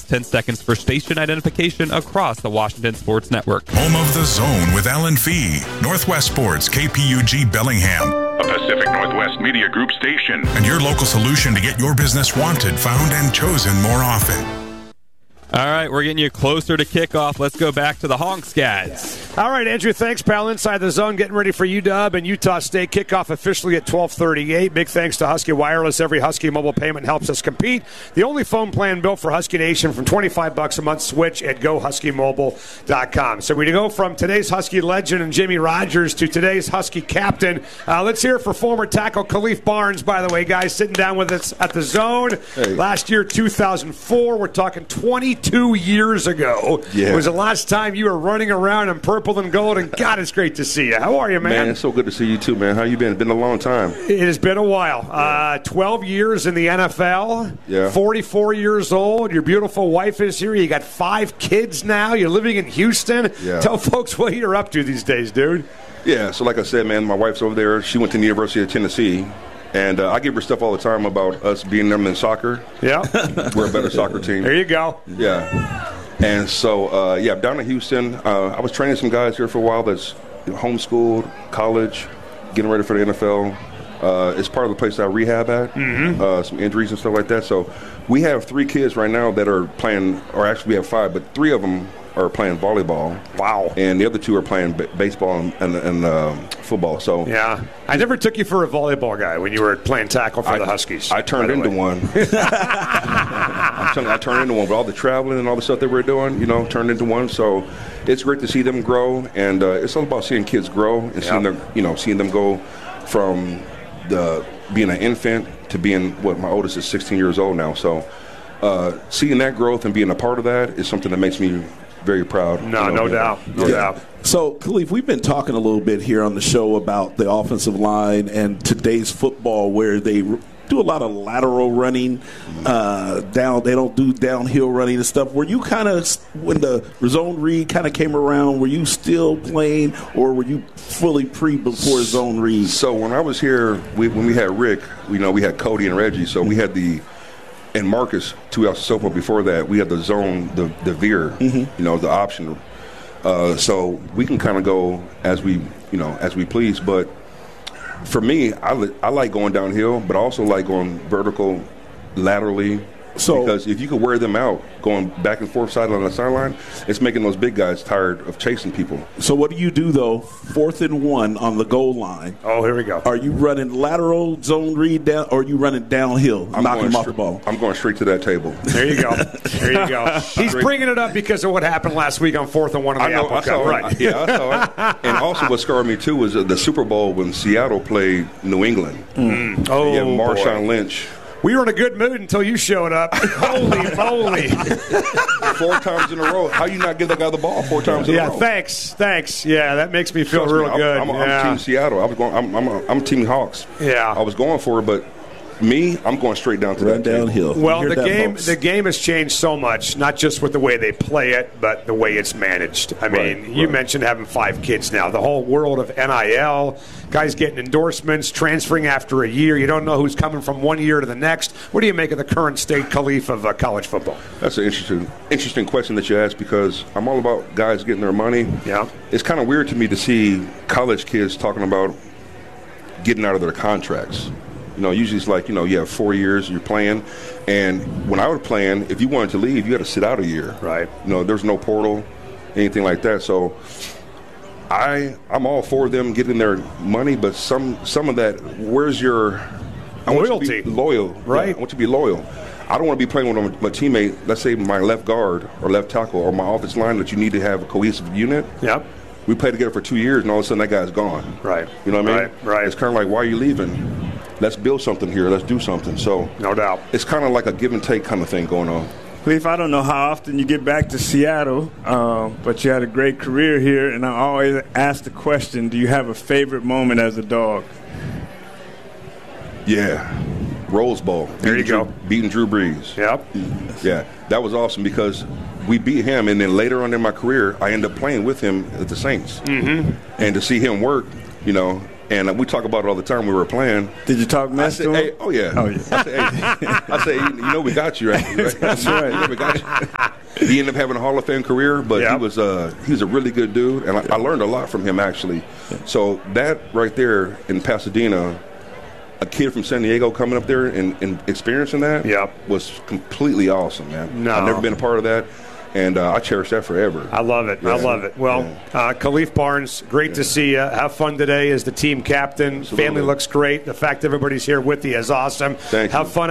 10 seconds for station identification across the Washington Sports Network. Home of the Zone with Alan Fee. Northwest Sports, KPUG Bellingham. A Pacific Northwest Media Group station. And your local solution to get your business wanted, found, and chosen more often. All right, we're getting you closer to kickoff. Let's go back to the Honkscats. All right, Andrew, thanks, pal. Inside the Zone, getting ready for UW and Utah State. Kickoff officially at 12:38. Big thanks to Husky Wireless. Every Husky mobile payment helps us compete. The only phone plan built for Husky Nation from $25 a month. Switch at GoHuskyMobile.com. So we go from today's Husky legend and Jimmy Rogers to today's Husky captain. Let's hear it for former tackle Khalif Barnes, by the way, guys, sitting down with us at the Zone. Hey. Last year, 2004. We're talking 22 years ago. Yeah. It was the last time you were running around in purple and gold, and God, it's great to see you. How are you, man? Man, it's so good to see you too, man. How you been? It's been a long time. It has been a while. 12 years in the NFL. Yeah. 44 years old. Your beautiful wife is here. You got 5 kids now. You're living in Houston. Yeah. Tell folks what you're up to these days, dude. Yeah, so like I said, man, my wife's over there. She went to the University of Tennessee. And I give her stuff all the time about us being them in soccer. Yeah. We're a better soccer team. There you go. Yeah. And so, I'm down in Houston. I was training some guys here for a while that's homeschooled, college, getting ready for the NFL. It's part of the place I rehab at, some injuries and stuff like that. So we have 3 kids right now that are playing, or actually we have 5, but 3 of them are playing volleyball. Wow. And the other 2 are playing baseball and football. So Yeah. I never took you for a volleyball guy when you were playing tackle for the Huskies. I turned into one. I turned into one. But all the traveling and all the stuff that we're doing, turned into one. So it's great to see them grow. And it's all about seeing kids grow and seeing them go from being an infant to being my oldest is 16 years old now. So seeing that growth and being a part of that is something that makes me very proud. No doubt. No doubt. So, Khalif, we've been talking a little bit here on the show about the offensive line and today's football where they do a lot of lateral running down. They don't do downhill running and stuff. Were you kind of, when the zone read kind of came around, were you still playing or were you fully before zone read? So when I was here, when we had Rick, we had Cody and Reggie, so we had and Marcus, 2 hours so before that, we had the zone, the veer, the option. So we can kind of go as we please. But for me, I like going downhill, but I also like going vertical, laterally. Because if you could wear them out, going back and forth side on the sideline, it's making those big guys tired of chasing people. So what do you do, though, 4th and 1 on the goal line? Oh, here we go. Are you running lateral zone read down, or are you running downhill, knocking them off the ball? I'm going straight to that table. There you go. There you go. He's bringing it up because of what happened last week on 4th and 1 on the Apple Cup. Right. Yeah, I saw it. And also what scarred me, too, was the Super Bowl when Seattle played New England. Oh, yeah, Marshawn Lynch. We were in a good mood until you showed up. Holy moly. 4 times in a row. How you not give that guy the ball 4 times in a row? Yeah, thanks. Yeah, that makes me feel real good. I'm Team Seattle. I'm Team Hawks. Yeah. I was going for it, but I'm going straight down to that downhill. Well, the game has changed so much, not just with the way they play it, but the way it's managed. I mean, you mentioned having 5 kids now. The whole world of NIL, guys getting endorsements, transferring after a year. You don't know who's coming from one year to the next. What do you make of the current state, Khalif, of college football? That's an interesting question that you asked, because I'm all about guys getting their money. Yeah. It's kind of weird to me to see college kids talking about getting out of their contracts. Usually it's like, you have 4 years, you're playing. And when I was playing, if you wanted to leave, you had to sit out a year. Right. There's no portal, anything like that. So I'm all for them getting their money, but some of that, where's your loyalty? I want you to be loyal. Right. Yeah, I want you to be loyal. I don't want to be playing with my teammate, let's say my left guard or left tackle or my offensive line, that you need to have a cohesive unit. Yep. We played together for 2 years, and all of a sudden that guy's gone. Right. You know what I mean? Right. It's kind of like, why are you leaving? Let's build something here. Let's do something. So no doubt. It's kind of like a give and take kind of thing going on. Khalif, I don't know how often you get back to Seattle, but you had a great career here, and I always ask the question, do you have a favorite moment as a dog? Yeah. Rose Bowl. There you go. Beating Drew Brees. Yep. Yeah. That was awesome because we beat him, and then later on in my career, I ended up playing with him at the Saints. Mm-hmm. And to see him work, And we talk about it all the time when we were playing. Did you talk mess to him? Hey, oh, yeah. I say, we got you, right? That's right. You know we got you. He ended up having a Hall of Fame career, but he was a really good dude, and I learned a lot from him, actually. So that right there in Pasadena, a kid from San Diego coming up there and experiencing that was completely awesome, man. I've never been a part of that. And I cherish that forever. I love it. Yeah. I love it. Well, Khalif Barnes, great to see you. Have fun today as the team captain. Absolutely. Family looks great. The fact everybody's here with you is awesome. Thank you. Have fun